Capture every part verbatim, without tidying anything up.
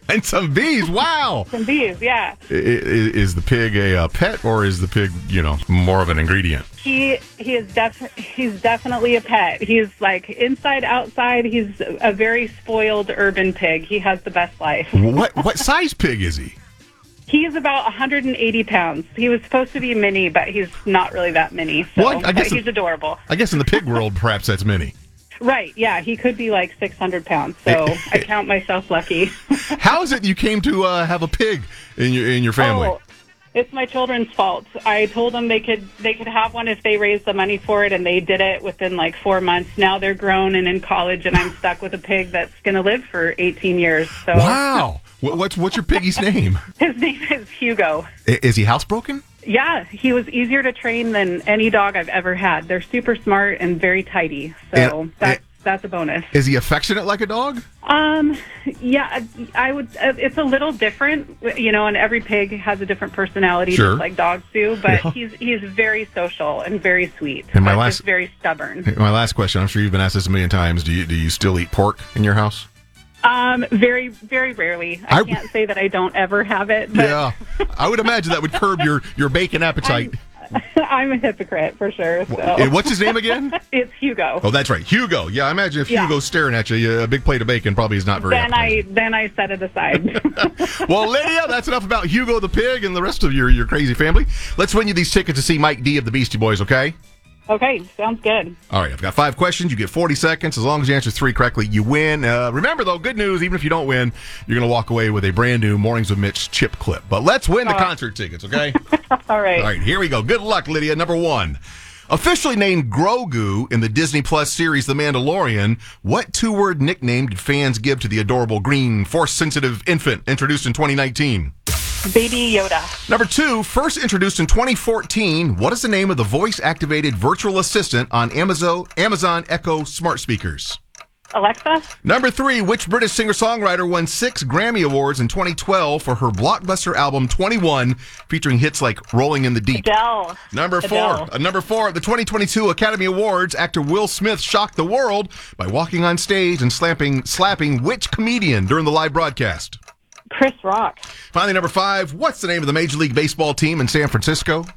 And some bees. Wow. Some bees, yeah. I- i- Is the pig a uh, pet, or is the pig, you know, more of an ingredient? He he is def- he's definitely a pet. He's like inside, outside. He's a very spoiled urban pig. He has the best life. What what size pig is he? He's about one hundred eighty pounds. He was supposed to be mini, but he's not really that mini. So Well, I guess but he's adorable. I guess in the pig world, perhaps that's mini. Right, yeah. He could be like six hundred pounds, so I count myself lucky. How is it you came to uh, have a pig in your in your family? Oh, it's my children's fault. I told them they could they could have one if they raised the money for it, and they did it within like four months. Now they're grown and in college, and I'm stuck with a pig that's going to live for eighteen years. So Wow. What- What's what's your piggy's name? his name is Hugo. I- Is he housebroken? Yeah, he was easier to train than any dog I've ever had. They're super smart and very tidy, so And- that's that's a bonus. Is he affectionate like a dog? Um, yeah, I would. uh, It's a little different, you know, and every pig has a different personality, Sure. just like dogs do. But Yeah. he's he's very social and very sweet. And my but last- just very stubborn. My last question. I'm sure you've been asked this a million times. Do you do you still eat pork in your house? Um, very very rarely. I, I- can't say that I don't ever have it. But Yeah, I would imagine that would curb your your bacon appetite. I'm a hypocrite for sure. So. And what's his name again? It's Hugo. Oh, that's right, Hugo. Yeah, I imagine if Yeah. Hugo's staring at you, you- a big plate of bacon probably is not very. Then I appetizing. then I set it aside. Well, Lydia, that's enough about Hugo the pig and the rest of your your crazy family. Let's win you these tickets to see Mike D of the Beastie Boys. Okay. Okay, sounds good. All right, I've got five questions. You get forty seconds. As long as you answer three correctly, you win. Uh, remember, though, good news, even if you don't win, you're going to walk away with a brand new Mornings with Mitch chip clip. But let's win the Uh. concert tickets, okay? All right. All right, here we go. Good luck, Lydia. Number one. Officially named Grogu in the Disney Plus series The Mandalorian, what two-word nickname did fans give to the adorable green, force-sensitive infant introduced in twenty nineteen? Baby Yoda. Number two, first introduced in twenty fourteen, what is the name of the voice-activated virtual assistant on Amazon, Amazon Echo smart speakers? Alexa. Number three, which British singer-songwriter won six Grammy Awards in twenty twelve for her blockbuster album twenty-one, featuring hits like Rolling in the Deep? Adele. Number four, Adele. uh, number four, at the twenty twenty-two Academy Awards, actor Will Smith shocked the world by walking on stage and slapping, slapping which comedian during the live broadcast? Chris Rock. Finally, number five, what's the name of the Major League Baseball team in San Francisco?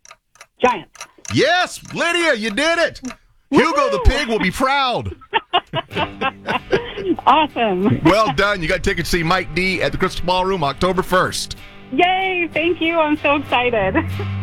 Giants. Yes, Lydia, you did it. Hugo the pig will be proud. Awesome. Well done. You got tickets to see Mike D at the Crystal Ballroom October first. Yay, thank you. I'm so excited.